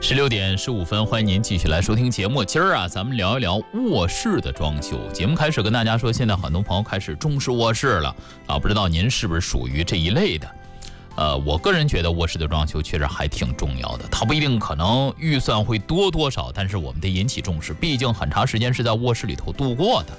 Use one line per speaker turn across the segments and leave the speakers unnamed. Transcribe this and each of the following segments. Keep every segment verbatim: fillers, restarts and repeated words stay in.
十六点十五分，欢迎您继续来收听节目。今儿啊，咱们聊一聊卧室的装修。节目开始跟大家说，现在很多朋友开始重视卧室了啊，不知道您是不是属于这一类的？呃，我个人觉得卧室的装修确实还挺重要的，它不一定可能预算会多多少，但是我们得引起重视，毕竟很长时间是在卧室里头度过的。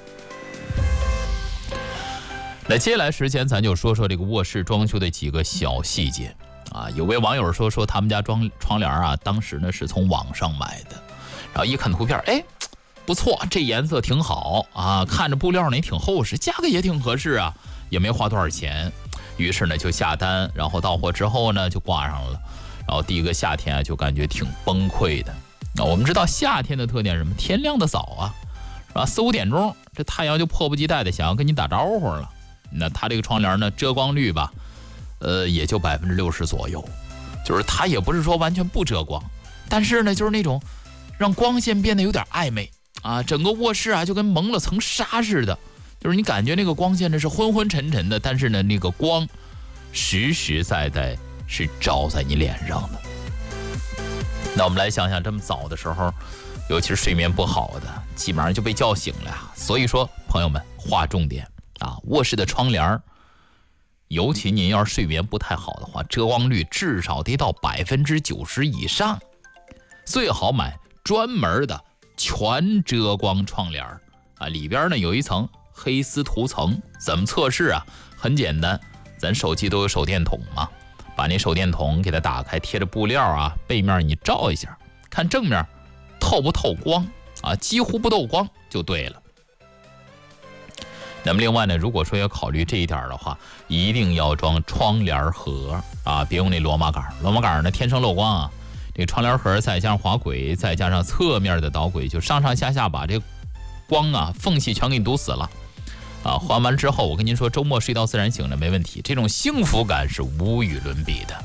那接下来时间，咱就说说这个卧室装修的几个小细节。啊，有位网友说说他们家装窗帘啊，当时呢是从网上买的，然后一看图片，哎，不错，这颜色挺好啊，看着布料呢也挺厚实，价格也挺合适啊，也没花多少钱，于是呢就下单，然后到货之后呢就挂上了，然后第一个夏天啊就感觉挺崩溃的。那我们知道夏天的特点是什么？天亮的早啊，是吧？四五点钟，这太阳就迫不及待的想要跟你打招呼了。那它这个窗帘呢，遮光率吧。呃，也就百分之六十左右，就是它也不是说完全不遮光，但是呢，就是那种让光线变得有点暧昧啊，整个卧室啊就跟蒙了层纱似的，就是你感觉那个光线呢是昏昏沉沉的，但是呢，那个光实实在在是照在你脸上的。那我们来想想，这么早的时候，尤其是睡眠不好的，基本上就被叫醒了呀。所以说，朋友们，划重点啊，卧室的窗帘尤其您要是睡眠不太好的话，遮光率至少得到百分之九十以上，最好买专门的全遮光窗帘啊，里边呢有一层黑丝涂层。怎么测试啊？很简单，咱手机都有手电筒嘛，把那手电筒给它打开，贴着布料啊，背面你照一下，看正面透不透光啊，几乎不透光就对了。那么另外呢，如果说要考虑这一点的话，一定要装窗帘盒啊，别用那螺马杆。螺马杆呢天生漏光啊，这个窗帘盒再加上滑轨，再加上侧面的导轨，就上上下下把这光啊缝隙全给你堵死了啊。还完之后，我跟您说，周末睡到自然醒的没问题，这种幸福感是无与伦比的。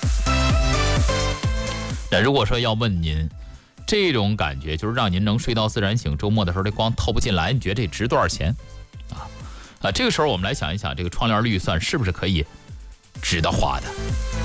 那如果说要问您，这种感觉就是让您能睡到自然醒，周末的时候这光透不进来，你觉得这值多少钱？啊，这个时候我们来想一想，这个窗帘预算是不是可以值得花的？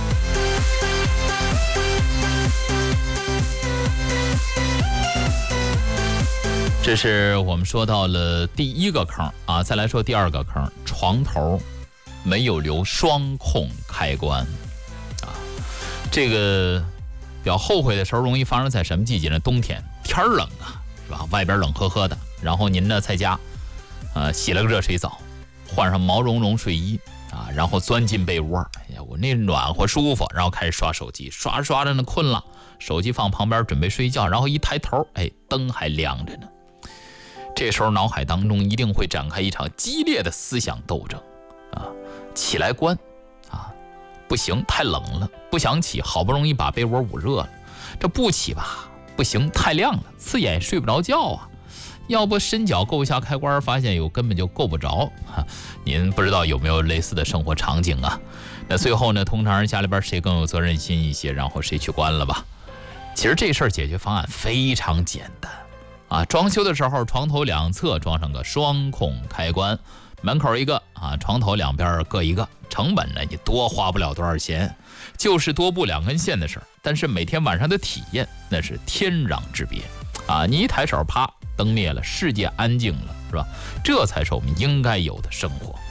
这是我们说到了第一个坑啊，再来说第二个坑，床头没有留双控开关啊。这个比较后悔的时候，容易发生在什么季节呢？冬天，天冷啊，是吧？外边冷呵呵的，然后您呢在家，呃，洗了个热水澡。换上毛茸茸睡衣啊，然后钻进被窝，哎呀，我那暖和舒服，然后开始刷手机，刷着刷着呢困了，手机放旁边准备睡觉，然后一抬头，哎，灯还亮着呢。这时候脑海当中一定会展开一场激烈的思想斗争啊！起来关啊，不行，太冷了，不想起，好不容易把被窝捂热了，这不起吧，不行，太亮了，刺眼睡不着觉啊。要不伸脚够一下开关，发现有根本就够不着。您不知道有没有类似的生活场景啊？那最后呢，通常家里边谁更有责任心一些，然后谁去关了吧。其实这事儿解决方案非常简单啊，装修的时候床头两侧装上个双控开关，门口一个啊，床头两边各一个，成本呢你多花不了多少钱，就是多布两根线的事儿。但是每天晚上的体验那是天壤之别啊！你一抬手，啪，灯灭了，世界安静了，是吧？这才是我们应该有的生活。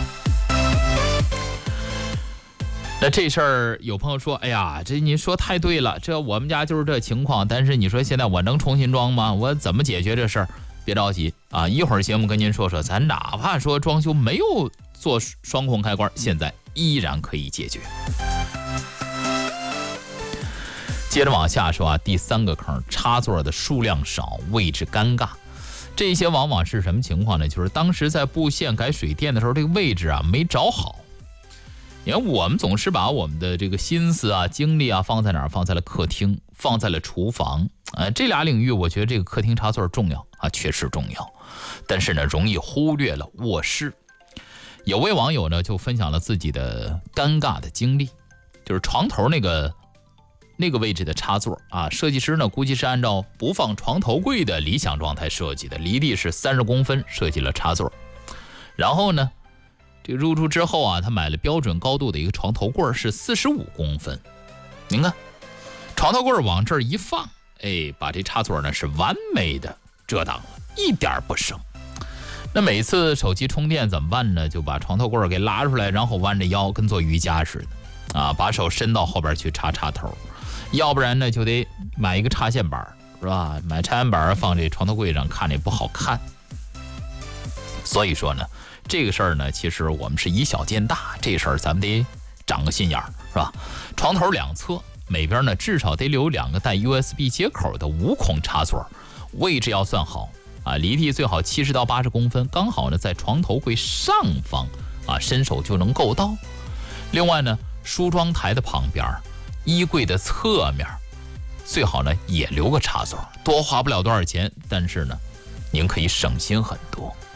那这事儿有朋友说，哎呀，这您说太对了，这我们家就是这情况，但是你说现在我能重新装吗？我怎么解决这事儿？别着急啊，一会儿节目跟您说说，咱哪怕说装修没有做双控开关，现在依然可以解决。接着往下说啊，第三个坑，插座的数量少，位置尴尬。这些往往是什么情况呢？就是当时在布线改水电的时候，这个位置啊没找好。你看，我们总是把我们的这个心思啊、精力啊放在哪儿？放在了客厅，放在了厨房。呃，这俩领域，我觉得这个客厅插座重要啊，确实重要。但是呢，容易忽略了卧室。有位网友呢就分享了自己的尴尬的经历，就是床头那个。那个位置的插座啊，设计师呢估计是按照不放床头柜的理想状态设计的，离地是三十公分设计了插座。然后呢，这个入住之后啊，他买了标准高度的一个床头柜，是四十五公分。您看， 床头柜往这儿一放，哎，把这插座呢是完美的遮挡了，一点不省。那每次手机充电怎么办呢？就把床头柜给拉出来，然后弯着腰，跟做瑜伽似的啊，把手伸到后边去插插头。要不然呢，就得买一个插线板，是吧？买插线板放这床头柜上，看着也不好看。所以说呢，这个事儿呢，其实我们是以小见大，这事儿咱们得长个心眼儿，是吧？床头两侧每边呢至少得留两个带 U S B 接口的无孔插座，位置要算好啊，离地最好七十到八十公分，刚好呢在床头柜上方啊，伸手就能够到。另外呢，梳妆台的旁边、衣柜的侧面，最好呢也留个插座，多花不了多少钱，但是呢，您可以省心很多。